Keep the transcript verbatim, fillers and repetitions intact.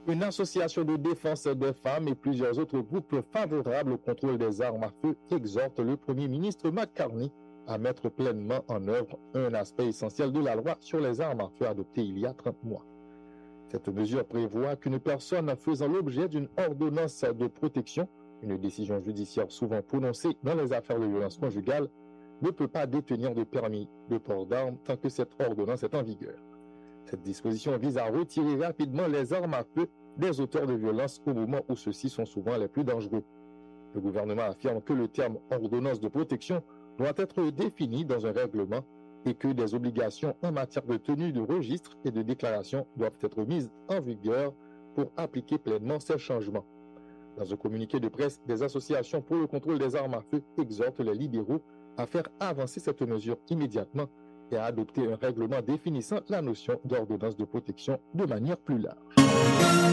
Une association de défense des femmes et plusieurs autres groupes favorables au contrôle des armes à feu exhortent le Premier ministre Mark Carney à mettre pleinement en œuvre un aspect essentiel de la loi sur les armes à feu adoptée il y a trente mois. Cette mesure prévoit qu'une personne faisant l'objet d'une ordonnance de protection, une décision judiciaire souvent prononcée dans les affaires de violence conjugale, ne peut pas détenir de permis de port d'armes tant que cette ordonnance est en vigueur. Cette disposition vise à retirer rapidement les armes à feu des auteurs de violences au moment où ceux-ci sont souvent les plus dangereux. Le gouvernement affirme que le terme ordonnance de protection doit être défini dans un règlement et que des obligations en matière de tenue de registre et de déclaration doivent être mises en vigueur pour appliquer pleinement ces changements. Dans un communiqué de presse, des associations pour le contrôle des armes à feu exhortent les libéraux à faire avancer cette mesure immédiatement et à adopter un règlement définissant la notion d'ordonnance de protection de manière plus large.